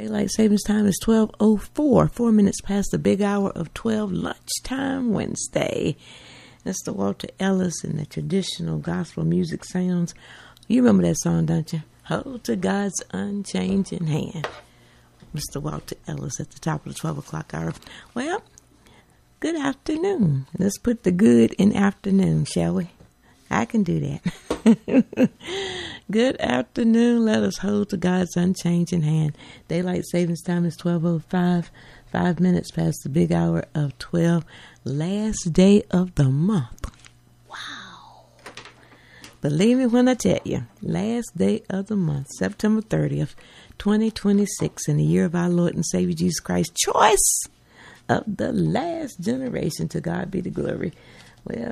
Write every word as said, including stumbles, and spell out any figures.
Daylight savings time is twelve oh four, four minutes past the big hour of twelve, lunchtime Wednesday. Mister Walter Ellis and the traditional gospel music sounds. You remember that song, don't you? Hold to God's unchanging hand. Mister Walter Ellis at the top of the twelve o'clock hour. Well, good afternoon. Let's put the good in afternoon, shall we? I can do that. Good afternoon. Let us hold to God's unchanging hand. Daylight savings time is twelve oh five, five minutes past the big hour of twelve. Last day of the month. Wow. Believe me when I tell you, last day of the month, September thirtieth, twenty twenty-six, in the year of our Lord and Savior Jesus Christ, choice of the last generation. To God be the glory. Well,